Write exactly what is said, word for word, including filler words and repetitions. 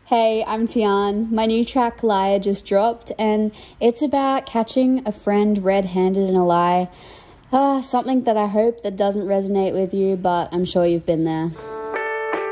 Hey, I'm Tian. My new track Liar just dropped, and it's about catching a friend red-handed in a lie. Uh, something that I hope that doesn't resonate with you, but I'm sure you've been there.